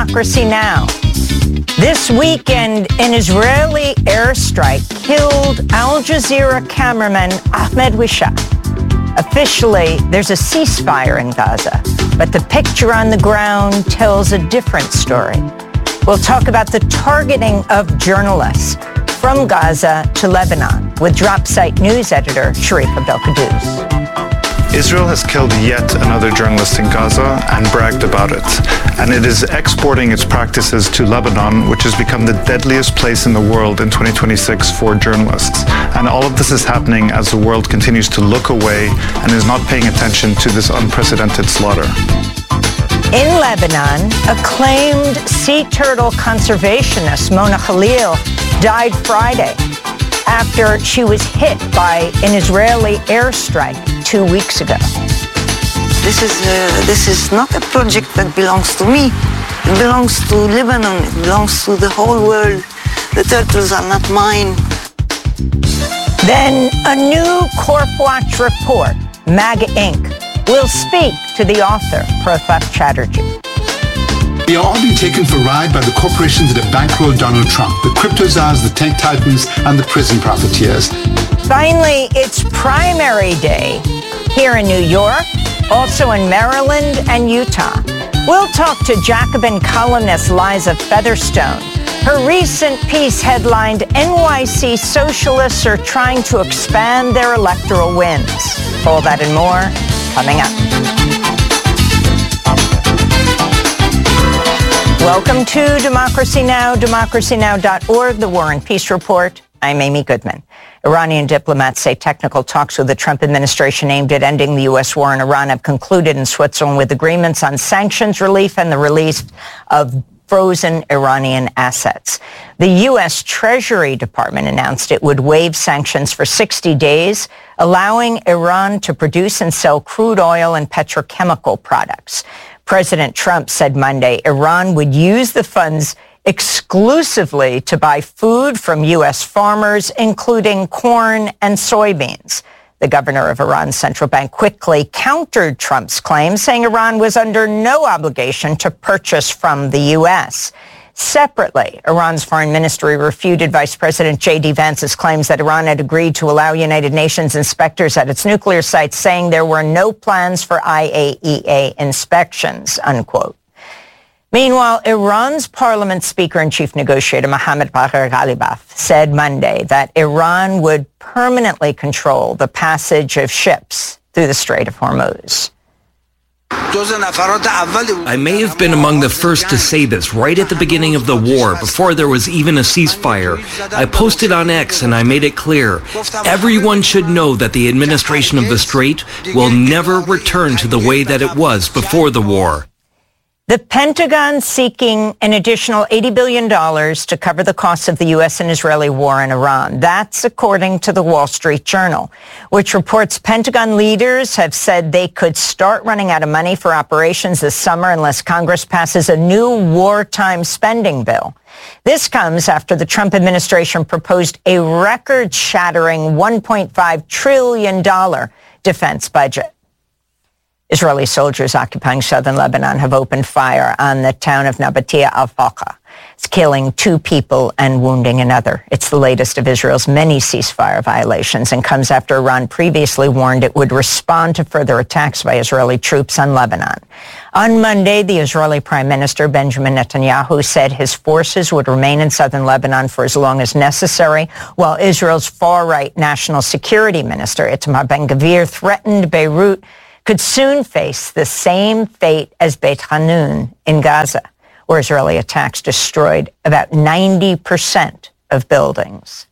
Democracy Now! This weekend, an Israeli airstrike killed Al Jazeera cameraman Ahmed Wisha. Officially, there's a ceasefire in Gaza, but the picture on the ground tells a different story. We'll talk about the targeting of journalists from Gaza to Lebanon with DropSite News editor Sharif Abdel-Qadoos. Israel has killed yet another journalist in Gaza and bragged about it. And it is exporting its practices to Lebanon, which has become the deadliest place in the world in 2026 for journalists. And all of this is happening as the world continues to look away and is not paying attention to this unprecedented slaughter. In Lebanon, acclaimed sea turtle conservationist Mona Khalil died Friday after she was hit by an Israeli airstrike 2 weeks ago. This is not a project that belongs to me. It belongs to Lebanon. It belongs to the whole world. The turtles are not mine. Then a new Corpwatch report, MAGA Inc., will speak to the author, Prafak Chatterjee. We are all being taken for a ride by the corporations that have bankrolled Donald Trump, the crypto czars, the tech titans, and the prison profiteers. Finally, it's primary day here in New York, also in Maryland and Utah. We'll talk to Jacobin columnist Liza Featherstone. Her recent piece headlined, "NYC Socialists Are Trying to Expand Their Electoral Wins." All that and more coming up. Welcome to Democracy Now!, democracynow.org, the War and Peace Report. I'm Amy Goodman. Iranian diplomats say technical talks with the Trump administration aimed at ending the U.S. war in Iran have concluded in Switzerland with agreements on sanctions relief and the release of frozen Iranian assets. The U.S. Treasury Department announced it would waive sanctions for 60 days, allowing Iran to produce and sell crude oil and petrochemical products. President Trump said Monday Iran would use the funds exclusively to buy food from U.S. farmers, including corn and soybeans. The governor of Iran's central bank quickly countered Trump's claims, saying Iran was under no obligation to purchase from the U.S. Separately, Iran's foreign ministry refuted Vice President J.D. Vance's claims that Iran had agreed to allow United Nations inspectors at its nuclear sites, saying there were no plans for IAEA inspections, unquote. Meanwhile, Iran's parliament speaker and chief negotiator Mohammad Bagher Ghalibaf said Monday that Iran would permanently control the passage of ships through the Strait of Hormuz. I may have been among the first to say this right at the beginning of the war, before there was even a ceasefire. I posted on X and I made it clear. Everyone should know that the administration of the Strait will never return to the way that it was before the war. The Pentagon seeking an additional $80 billion to cover the costs of the U.S. and Israeli war in Iran. That's according to the Wall Street Journal, which reports Pentagon leaders have said they could start running out of money for operations this summer unless Congress passes a new wartime spending bill. This comes after the Trump administration proposed a record-shattering $1.5 trillion defense budget. Israeli soldiers occupying southern Lebanon have opened fire on the town of Nabatea al-Faqa. It's killing 2 people and wounding another. It's the latest of Israel's many ceasefire violations and comes after Iran previously warned it would respond to further attacks by Israeli troops on Lebanon. On Monday, the Israeli Prime Minister Benjamin Netanyahu said his forces would remain in southern Lebanon for as long as necessary, while Israel's far-right National Security Minister Itamar Ben-Gvir threatened Beirut could soon face the same fate as Beit Hanun in Gaza, where Israeli attacks destroyed about 90% of buildings.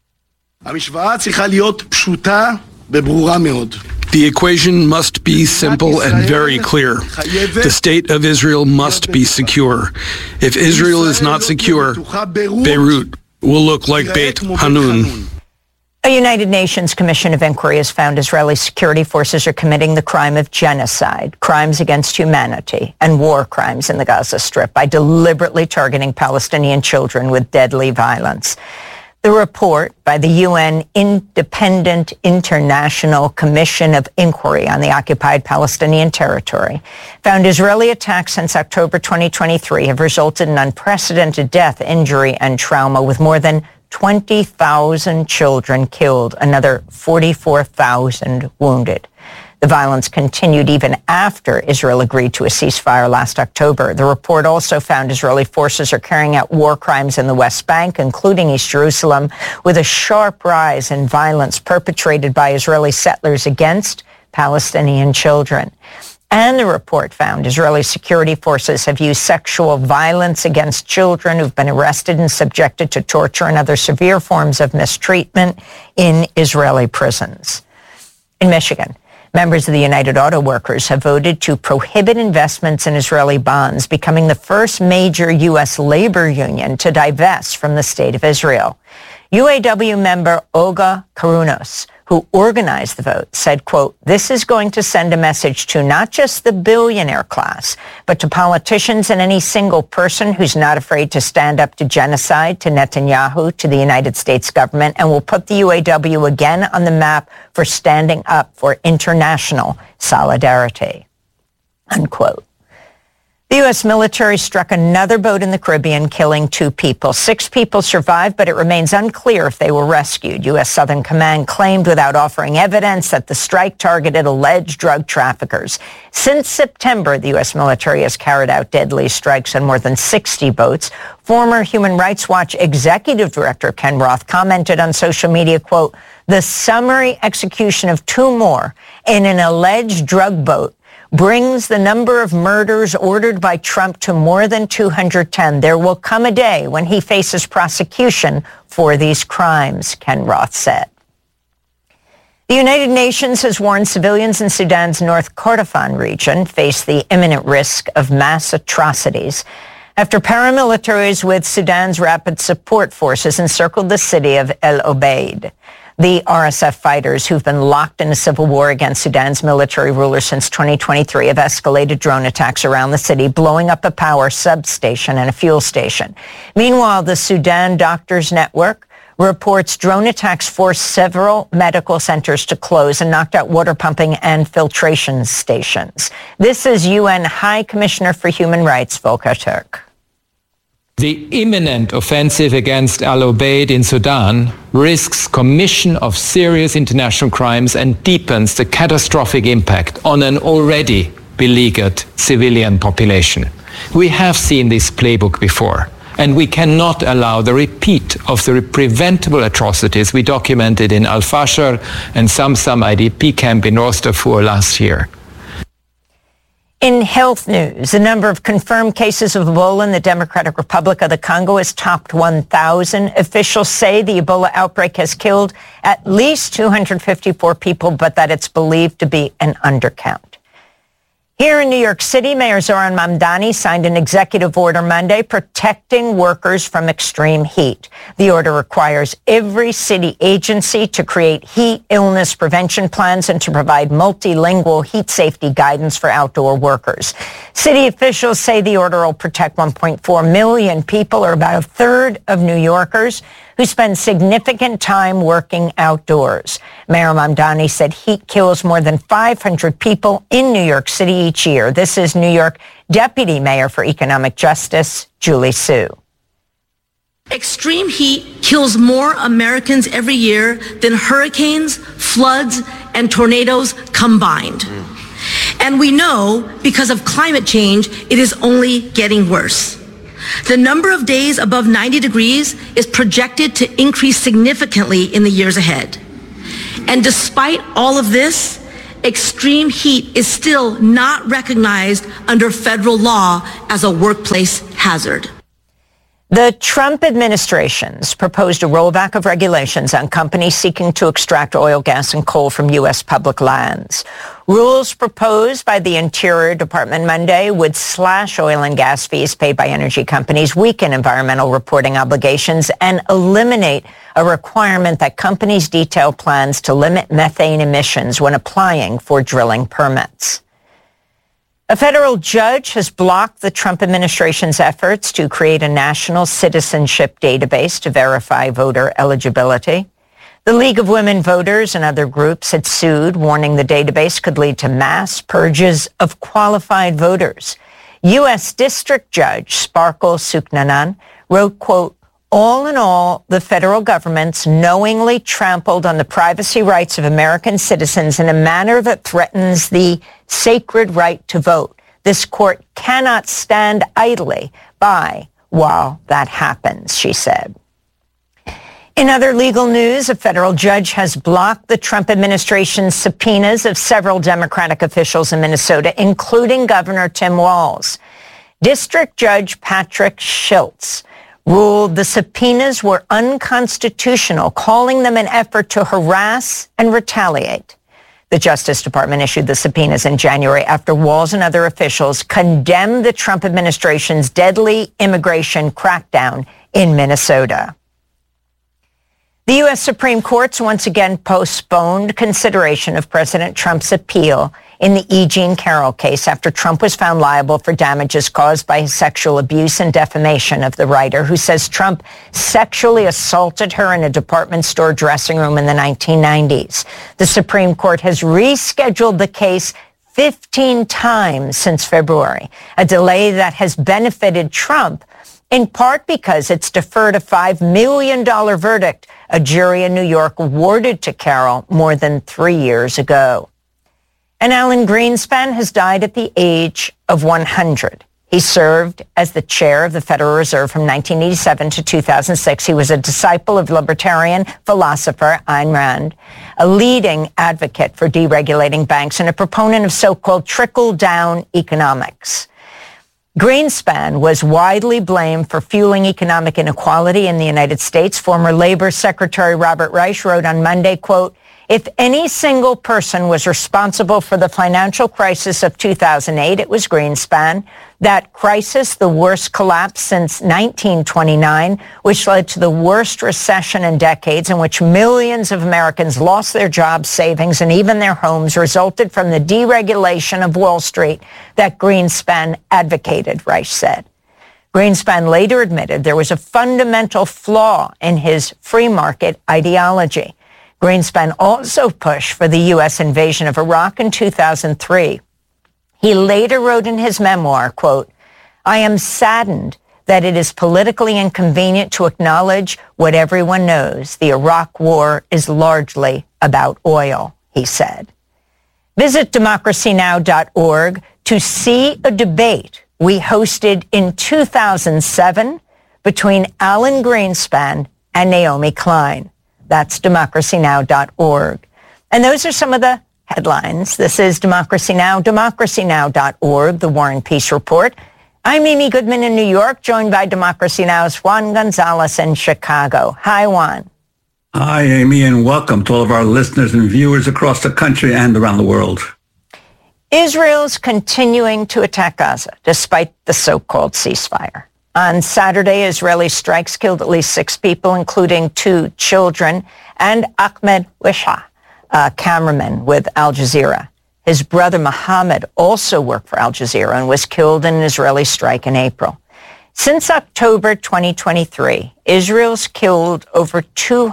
The equation must be simple and very clear. The state of Israel must be secure. If Israel is not secure, Beirut will look like Beit Hanun. A United Nations Commission of Inquiry has found Israeli security forces are committing the crime of genocide, crimes against humanity, and war crimes in the Gaza Strip by deliberately targeting Palestinian children with deadly violence. The report by the UN Independent International Commission of Inquiry on the Occupied Palestinian Territory found Israeli attacks since October 2023 have resulted in unprecedented death, injury, and trauma, with more than 20,000 children killed, another 44,000 wounded. The violence continued even after Israel agreed to a ceasefire last October. The report also found Israeli forces are carrying out war crimes in the West Bank, including East Jerusalem, with a sharp rise in violence perpetrated by Israeli settlers against Palestinian children. And the report found Israeli security forces have used sexual violence against children who've been arrested and subjected to torture and other severe forms of mistreatment in Israeli prisons. In Michigan, members of the United Auto Workers have voted to prohibit investments in Israeli bonds, becoming the first major U.S. labor union to divest from the State of Israel. UAW member Olga Karunos, who organized the vote, said, quote, "This is going to send a message to not just the billionaire class, but to politicians and any single person who's not afraid to stand up to genocide, to Netanyahu, to the United States government, and will put the UAW again on the map for standing up for international solidarity," unquote. The U.S. military struck another boat in the Caribbean, killing 2 people. 6 people survived, but it remains unclear if they were rescued. U.S. Southern Command claimed without offering evidence that the strike targeted alleged drug traffickers. Since September, the U.S. military has carried out deadly strikes on more than 60 boats. Former Human Rights Watch Executive Director Ken Roth commented on social media, quote, "The summary execution of 2 more in an alleged drug boat brings the number of murders ordered by Trump to more than 210. There will come a day when he faces prosecution for these crimes," Ken Roth said. The United Nations has warned civilians in Sudan's North Kordofan region face the imminent risk of mass atrocities after paramilitaries with Sudan's Rapid Support Forces encircled the city of El Obeid. The RSF fighters, who've been locked in a civil war against Sudan's military ruler since 2023, have escalated drone attacks around the city, blowing up a power substation and a fuel station. Meanwhile, the Sudan Doctors Network reports drone attacks forced several medical centers to close and knocked out water pumping and filtration stations. This is UN High Commissioner for Human Rights, Volker Turk. The imminent offensive against Al Obeid in Sudan risks commission of serious international crimes and deepens the catastrophic impact on an already beleaguered civilian population. We have seen this playbook before, and we cannot allow the repeat of the preventable atrocities we documented in Al-Fashar and Samsam IDP camp in North Darfur last year. In health news, the number of confirmed cases of Ebola in the Democratic Republic of the Congo has topped 1,000. Officials say the Ebola outbreak has killed at least 254 people, but that it's believed to be an undercount. Here in New York City, Mayor Zohran Mamdani signed an executive order Monday protecting workers from extreme heat. The order requires every city agency to create heat illness prevention plans and to provide multilingual heat safety guidance for outdoor workers. City officials say the order will protect 1.4 million people, or about a third of New Yorkers, who spend significant time working outdoors. Mayor Mamdani said heat kills more than 500 people in New York City each year. This is New York Deputy Mayor for Economic Justice, Julie Su. Extreme heat kills more Americans every year than hurricanes, floods, and tornadoes combined. And we know because of climate change, it is only getting worse. The number of days above 90 degrees is projected to increase significantly in the years ahead. And despite all of this, extreme heat is still not recognized under federal law as a workplace hazard. The Trump administration's proposed a rollback of regulations on companies seeking to extract oil, gas, and coal from U.S. public lands. Rules proposed by the Interior Department Monday would slash oil and gas fees paid by energy companies, weaken environmental reporting obligations, and eliminate a requirement that companies detail plans to limit methane emissions when applying for drilling permits. A federal judge has blocked the Trump administration's efforts to create a national citizenship database to verify voter eligibility. The League of Women Voters and other groups had sued, warning the database could lead to mass purges of qualified voters. U.S. District Judge Sparkle Suknanan wrote, quote, all in all, the federal government's knowingly trampled on the privacy rights of American citizens in a manner that threatens the sacred right to vote. This court cannot stand idly by while that happens, she said. In other legal news, a federal judge has blocked the Trump administration's subpoenas of several Democratic officials in Minnesota, including Governor Tim Walz. District Judge Patrick Schultz ruled the subpoenas were unconstitutional, calling them an effort to harass and retaliate. The Justice Department issued the subpoenas in January after Walz and other officials condemned the Trump administration's deadly immigration crackdown in Minnesota. The U.S. Supreme Court's once again postponed consideration of President Trump's appeal in the E. Jean Carroll case after Trump was found liable for damages caused by his sexual abuse and defamation of the writer, who says Trump sexually assaulted her in a department store dressing room in the 1990s. The Supreme Court has rescheduled the case 15 times since February, a delay that has benefited Trump in part because it's deferred a $5 million verdict a jury in New York awarded to Carroll more than 3 years ago. And Alan Greenspan has died at the age of 100. He served as the chair of the Federal Reserve from 1987 to 2006. He was a disciple of libertarian philosopher Ayn Rand, a leading advocate for deregulating banks and a proponent of so-called trickle-down economics. Greenspan was widely blamed for fueling economic inequality in the United States. Former Labor Secretary Robert Reich wrote on Monday, quote, if any single person was responsible for the financial crisis of 2008, it was Greenspan. That crisis, the worst collapse since 1929, which led to the worst recession in decades, in which millions of Americans lost their jobs, savings, and even their homes, resulted from the deregulation of Wall Street that Greenspan advocated, Reich said. Greenspan later admitted there was a fundamental flaw in his free market ideology. Greenspan also pushed for the U.S. invasion of Iraq in 2003. He later wrote in his memoir, quote, I am saddened that it is politically inconvenient to acknowledge what everyone knows. The Iraq War is largely about oil, he said. Visit democracynow.org to see a debate we hosted in 2007 between Alan Greenspan and Naomi Klein. That's democracynow.org. And those are some of the headlines. This is Democracy Now!, democracynow.org, the War and Peace Report. I'm Amy Goodman in New York, joined by Democracy Now!'s Juan Gonzalez in Chicago. Hi, Juan. Hi, Amy, and welcome to all of our listeners and viewers across the country and around the world. Israel's continuing to attack Gaza, despite the so-called ceasefire. On Saturday, Israeli strikes killed at least 6 people, including 2 children, and Ahmed Wisha, a cameraman with Al Jazeera. His brother Mohammed also worked for Al Jazeera and was killed in an Israeli strike in April. Since October 2023, Israel's killed over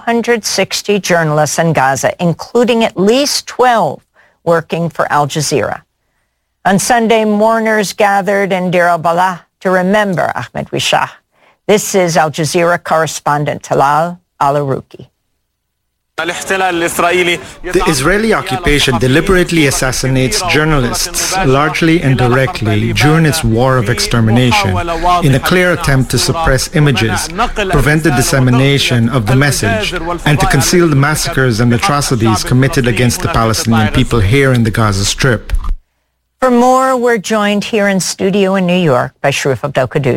260 journalists in Gaza, including at least 12 working for Al Jazeera. On Sunday, mourners gathered in Deir al-Balah to remember Ahmed Wisha. This is Al Jazeera correspondent Talal Al-Arouki. The Israeli occupation deliberately assassinates journalists, largely indirectly, during its war of extermination, in a clear attempt to suppress images, prevent the dissemination of the message, and to conceal the massacres and atrocities committed against the Palestinian people here in the Gaza Strip. For more, we're joined here in studio in New York by Sharif Abdel-Qadir.